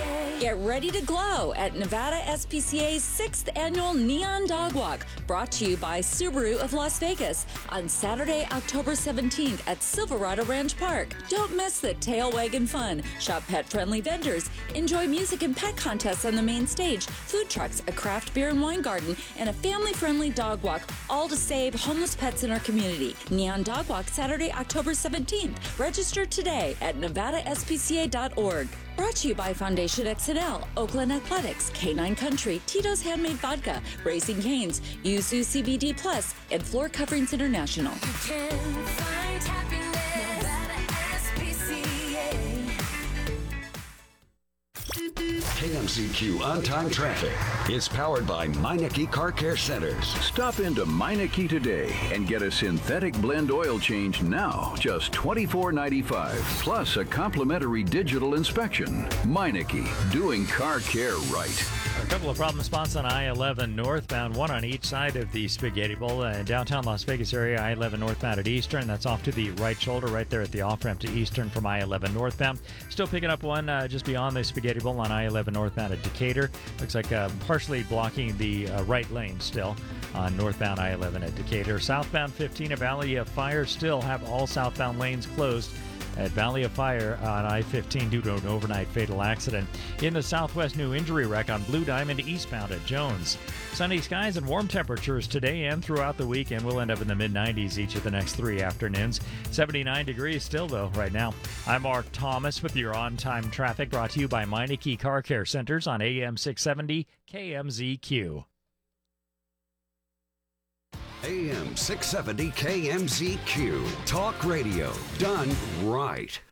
Get ready to glow at Nevada SPCA's 6th annual Neon Dog Walk, brought to you by Subaru of Las Vegas on Saturday, October 17th at Silverado Ranch Park. Don't miss the tail wagging fun. Shop pet-friendly vendors. Enjoy music and pet contests on the main stage, food trucks, a craft beer and wine garden, and a family-friendly dog walk, all to save homeless pets in our community. Neon Dog Walk, Saturday, October 17th. Register today at nevadaspca.org. Brought to you by Foundation XNL, Oakland Athletics, K9 Country, Tito's Handmade Vodka, Racing Canes, Yuzu CBD Plus, and Floor Coverings International. You can find happiness. Nevada SPCA. KMZQ On-Time Traffic is powered by Meineke Car Care Centers. Stop into Meineke today and get a synthetic blend oil change now, just $24.95, plus a complimentary digital inspection. Meineke, doing car care right. A couple of problem spots on I-11 northbound, one on each side of the Spaghetti Bowl. Downtown Las Vegas area, I-11 northbound at Eastern. That's off to the right shoulder right there at the off-ramp to Eastern from I-11 northbound. Still picking up one just beyond the Spaghetti Bowl on I-11 northbound at Decatur. Looks like partially blocking the right lane still on northbound I-11 at Decatur. Southbound 15 at Valley of Fire still have all southbound lanes closed at Valley of Fire on I-15 due to an overnight fatal accident. In the southwest, new injury wreck on Blue Diamond eastbound at Jones. Sunny skies and warm temperatures today and throughout the weekend. We'll end up in the mid-90s each of the next 3 afternoons. 79 degrees still, though, right now. I'm Mark Thomas with your on-time traffic, brought to you by Meineke Car Care Centers on AM 670 KMZQ. AM 670 KMZQ. Talk radio done right.